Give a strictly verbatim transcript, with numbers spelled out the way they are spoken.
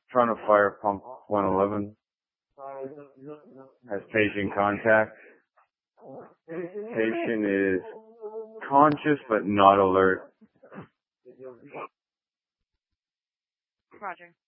Toronto Fire Pump one eleven has patient contact. Patient is conscious but not alert. Roger.